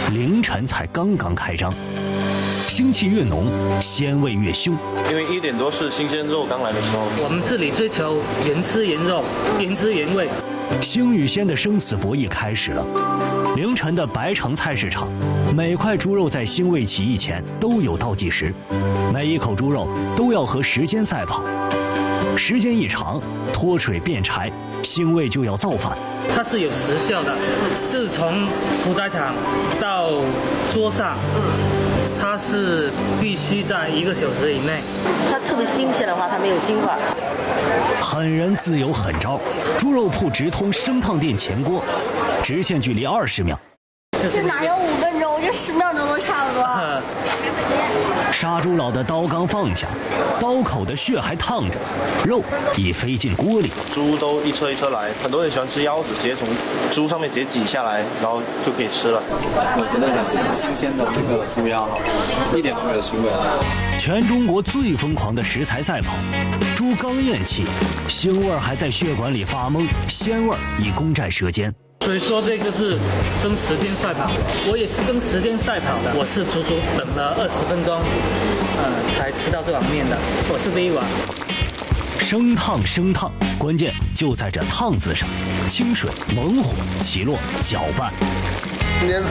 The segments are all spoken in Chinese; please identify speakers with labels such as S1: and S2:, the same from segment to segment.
S1: 凌晨才刚刚开张。腥气越浓，鲜味越凶。
S2: 因为1点多是新鲜肉刚来的时候。
S3: 我们这里追求原汁原肉，原汁原味。
S1: 腥与鲜的生死博弈开始了。凌晨的白城菜市场，每块猪肉在腥味起义前都有倒计时，每一口猪肉都要和时间赛跑。时间一长，脱水变柴，腥味就要造反。
S3: 它是有时效的，就是从屠宰场到桌上，它是必须在1个小时以内。
S4: 它特别新鲜的话，它没有腥味。
S1: 狠人自有狠招，猪肉铺直通生烫店前锅，直线距离20秒。
S5: 这哪有5分钟？我觉得10秒钟都差不多。
S1: 杀猪佬的刀刚放下，刀口的血还烫着，肉已飞进锅里。
S2: 猪都一车一车来，很多人喜欢吃腰子，直接从猪上面直接挤下来，然后就可以吃了。
S6: 我觉得还是新鲜的这个猪腰好，1点都没有腥味。
S1: 全中国最疯狂的食材赛跑，猪刚咽气，腥味还在血管里发懵，鲜味已攻占舌尖。
S3: 所以说这个是跟时间赛跑，我也是跟时间赛跑的，我是足足等了20分钟，才吃到这碗面的，我是第一碗。
S1: 生烫，关键就在这烫字上，清水猛火起落搅拌。
S7: 今年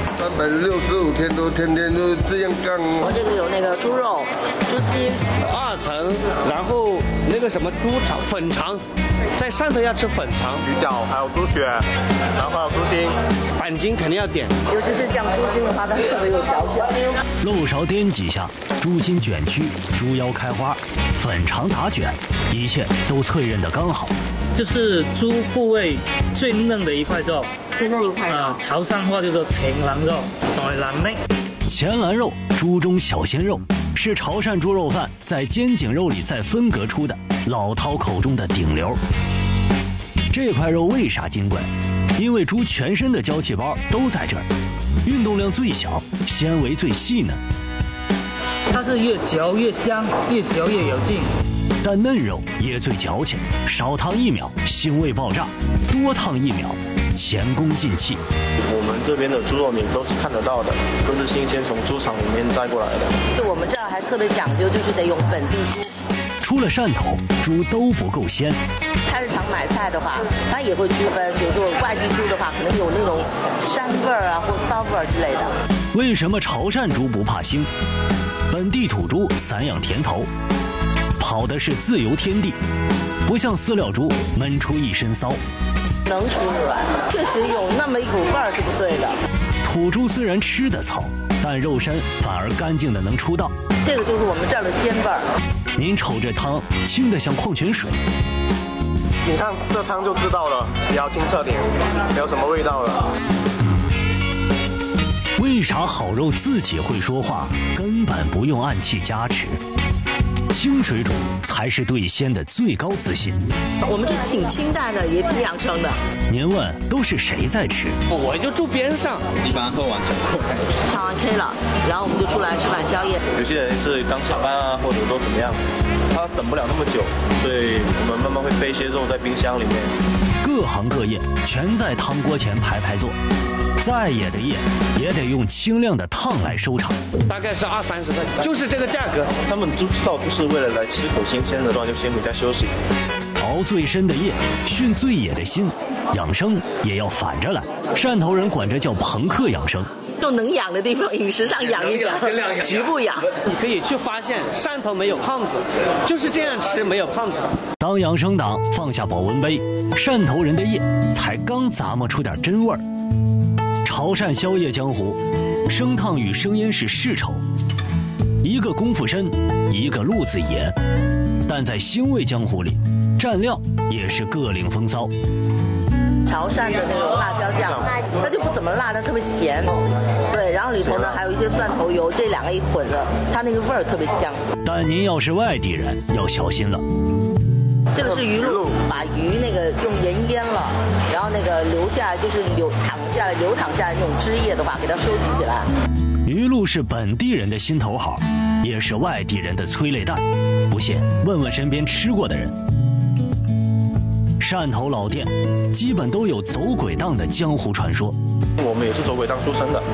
S7: 365天都天天都这样干。
S4: 我这个有那个猪肉、猪心
S8: 2层，然后那个什么猪肠粉肠，在上头要吃粉肠、
S2: 鱼饺，还有猪血，然后还有猪心，
S8: 板筋肯定要点。
S4: 尤其是像猪心的话，它特别有嚼劲。
S1: 漏勺颠几下，猪心卷曲，猪腰开花，粉肠打卷，一切都脆韧的刚好。
S3: 这是猪部位最嫩的一块肉。
S4: 最嫩一块肉。
S3: 潮汕话叫做前腩肉，在腩内。
S1: 前腩肉，猪中小鲜肉，是潮汕猪肉饭在肩颈肉里再分隔出的老饕口中的顶流。这块肉为啥金贵？因为猪全身的娇气包都在这儿，运动量最小，纤维最细嫩。
S3: 它是越嚼越香，越嚼越有劲。
S1: 但嫩肉也最矫情，少烫1秒，腥味爆炸；多烫1秒，前功尽弃。
S2: 我们这边的猪肉你都是看得到的，都是新鲜从猪场里面摘过来的。
S4: 就我们这儿还特别讲究，就是得用本地猪。
S1: 出了汕头，猪都不够鲜。
S4: 菜市场买菜的话，它也会区分，比如说外地猪的话，可能有那种膻味儿啊，或骚味儿之类的。
S1: 为什么潮汕猪不怕腥？本地土猪散养甜头，跑的是自由天地，不像饲料猪闷出一身骚。
S4: 能吃软，确实有那么一股味儿是不对的。
S1: 土猪虽然吃得糙，但肉身反而干净的能出道。
S4: 这个就是我们这儿的鲜味儿。
S1: 您瞅这汤清得像矿泉水。
S2: 你看这汤就知道了，比较清澈点，没有什么味道了。
S1: 为啥好肉自己会说话，根本不用暗器加持？清水煮才是对鲜的最高自信。
S4: 我们这挺清淡的，也挺养生的。
S1: 您问都是谁在吃？
S8: 我就住边上，
S6: 一般喝完
S4: 唱完 K 了，然后我们就出来吃晚宵夜。
S2: 有些人是刚下班啊，或者说怎么样，他等不了那么久，所以我们慢慢会备一些肉在冰箱里面。
S1: 各行各业全在汤锅前排坐，再野的业也得用清亮的烫来收场。
S8: 大概是20-30块，就是这个价格。
S2: 他们都知道不是为了来吃口新鲜的，不然就先回家休息。
S1: 熬最深的夜，训最野的心，养生也要反着来。汕头人管这叫朋克养生。
S4: 就能养的地方，饮食上养一养，局部养。
S8: 你可以去发现，汕头没有胖子，就是这样吃没有胖子。
S1: 当养生党放下保温杯，汕头人的夜才刚咂摸出点真味儿。潮汕宵夜江湖，生烫与生腌是世仇，一个功夫深，一个路子野，但在腥味江湖里，蘸料也是各领风骚。
S4: 潮汕的那种辣椒酱，它就不怎么辣，但特别咸。对，然后里头呢还有一些蒜头油，这2个一混了，它那个味儿特别香。
S1: 但您要是外地人，要小心了。
S4: 这个是鱼露，把鱼那个用盐腌了，然后那个留下来就是流淌下来那种汁液的话，给它收集起来。
S1: 鱼露是本地人的心头好，也是外地人的催泪弹。不信，问问身边吃过的人。汕头老店基本都有走鬼档的江湖传说。
S2: 我们也是走鬼档出身的。